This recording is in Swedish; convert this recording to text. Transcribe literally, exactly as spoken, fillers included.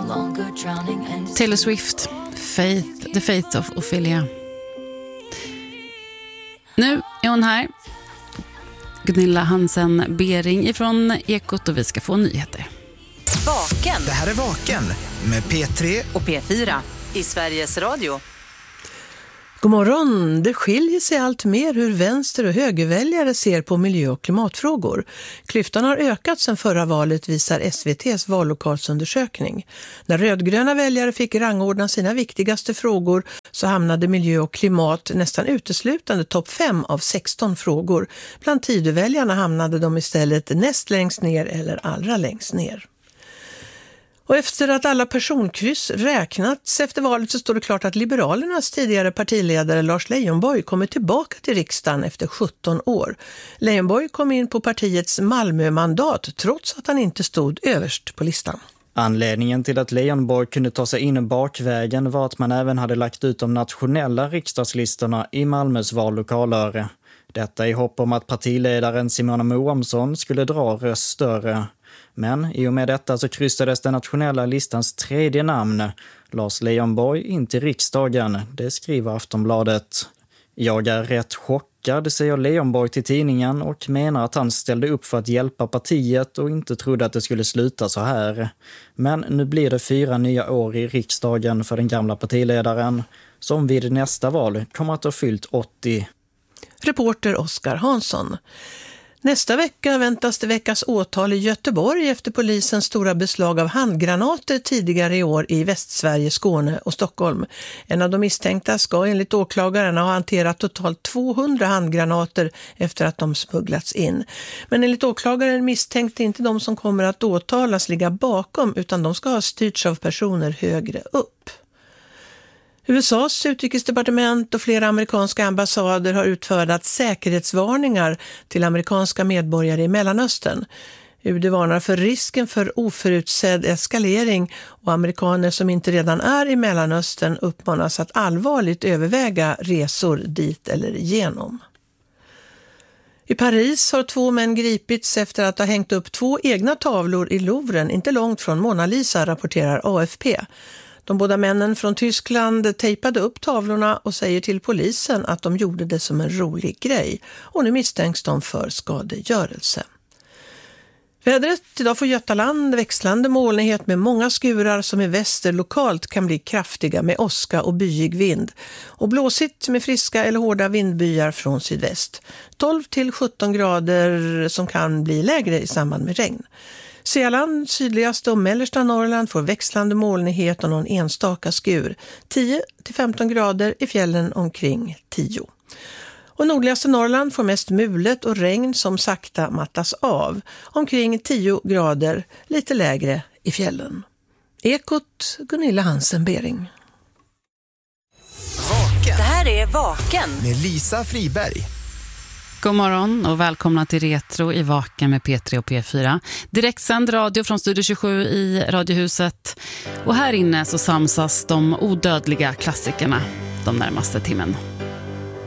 Taylor Swift, Faith, The Faith of Ophelia. Nu är hon här. Gunilla Hansen Bering ifrån Ekot och vi ska få nyheter. Vaken. Det här är Vaken med P tre och P fyra i Sveriges Radio. God morgon. Det skiljer sig allt mer hur vänster- och högerväljare ser på miljö- och klimatfrågor. Klyftan har ökat sedan förra valet, visar S V T:s vallokalsundersökning. När rödgröna väljare fick rangordna sina viktigaste frågor så hamnade miljö och klimat nästan uteslutande topp fem av sexton frågor. Bland Tidöväljarna hamnade de istället näst längst ner eller allra längst ner. Och efter att alla personkryss räknats efter valet så står det klart att Liberalernas tidigare partiledare Lars Leijonborg kommer tillbaka till riksdagen efter sjutton år. Leijonborg kom in på partiets Malmö-mandat trots att han inte stod överst på listan. Anledningen till att Leijonborg kunde ta sig in bakvägen var att man även hade lagt ut de nationella riksdagslistorna i Malmös vallokaler. Detta i hopp om att partiledaren Simona Moamsson skulle dra röst större. Men i och med detta så kryssades den nationella listans tredje namn, Lars Leijonborg, in till riksdagen. Det skriver Aftonbladet. Jag är rätt chockad, säger Leijonborg till tidningen och menar att han ställde upp för att hjälpa partiet och inte trodde att det skulle sluta så här. Men nu blir det fyra nya år i riksdagen för den gamla partiledaren, som vid nästa val kommer att ha fyllt åttio. Reporter Oskar Hansson. Nästa vecka väntas det väckas åtal i Göteborg efter polisens stora beslag av handgranater tidigare i år i Västsverige, Skåne och Stockholm. En av de misstänkta ska enligt åklagaren ha hanterat totalt tvåhundra handgranater efter att de smugglats in. Men enligt åklagaren misstänkte inte de som kommer att åtalas ligga bakom utan de ska ha styrts av personer högre upp. U S A:s utrikesdepartement och flera amerikanska ambassader har utfärdat säkerhetsvarningar till amerikanska medborgare i Mellanöstern. U D varnar för risken för oförutsedd eskalering och amerikaner som inte redan är i Mellanöstern uppmanas att allvarligt överväga resor dit eller igenom. I Paris har två män gripits efter att ha hängt upp två egna tavlor i Louvren inte långt från Mona Lisa, rapporterar A F P. De båda männen från Tyskland tejpade upp tavlorna och säger till polisen att de gjorde det som en rolig grej. Och nu misstänks de för skadegörelse. Vädret idag får Götaland växlande molnighet med många skurar som i väster lokalt kan bli kraftiga med åska och byig vind. Och blåsigt med friska eller hårda vindbyar från sydväst. tolv till sjutton grader som kan bli lägre i samband med regn. Svealand, sydligaste och mellersta Norrland får växlande molnighet och någon enstaka skur. tio till femton grader i fjällen omkring tio. Och nordligaste Norrland får mest mulet och regn som sakta mattas av. Omkring tio grader, lite lägre i fjällen. Ekot, Gunilla Hansen Bering. Vaken. Det här är Vaken Med Lisa Friberg. God morgon och välkomna till Retro i Vaken med P tre och P fyra. Direktsänd radio från Studio tjugosju i Radiohuset. Och här inne så samsas de odödliga klassikerna de närmaste timmen.